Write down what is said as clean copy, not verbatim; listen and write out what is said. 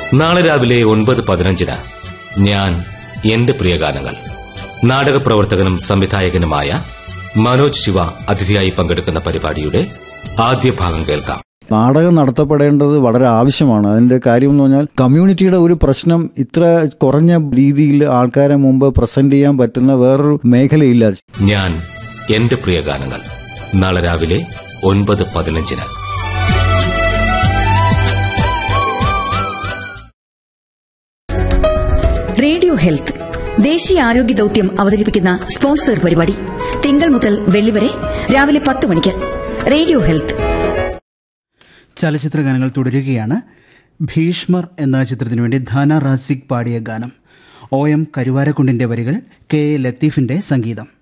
നാളെ രാവിലെ 9:15 ഞാൻ എന്റെ പ്രിയഗാനങ്ങൾ. നാടക പ്രവർത്തകനും സംവിധായകനുമായ മനോജ് ശിവ അതിഥിയായി പങ്കെടുക്കുന്ന പരിപാടിയുടെ ആദ്യ ഭാഗം കേൾക്കാം. നാടകം നടത്തപ്പെടേണ്ടത് വളരെ ആവശ്യമാണ്. അതിന്റെ കാര്യം എന്ന് പറഞ്ഞാൽ കമ്മ്യൂണിറ്റിയുടെ ഒരു പ്രശ്നം ഇത്ര കുറഞ്ഞ രീതിയിൽ ആൾക്കാരെ മുമ്പ് പ്രസന്റ് ചെയ്യാൻ പറ്റുന്ന വേറൊരു മേഖലയില്ല. ഞാൻ എന്റെ പ്രിയഗാനങ്ങൾ നാളെ രാവിലെ 9:15. റേഡിയോ ഹെൽത്ത് ദേശീയ ആരോഗ്യ ദൌത്യം അവതരിപ്പിക്കുന്ന സ്പോൺസർ പരിപാടി തിങ്കൾ മുതൽ വെള്ളി വരെ രാവിലെ 10 മണിക്ക്. Radio health. ചലച്ചിത്ര ഗാനങ്ങൾ തുടരുകയാണ്. ഭീഷ്മർ എന്ന ചിത്രത്തിനു വേണ്ടി ധാന റാസിക് പാടിയ ഗാനം. OM കരുവാരക്കുണ്ടിന്റെ വരികൾ, KA ലത്തീഫിന്റെ സംഗീതം.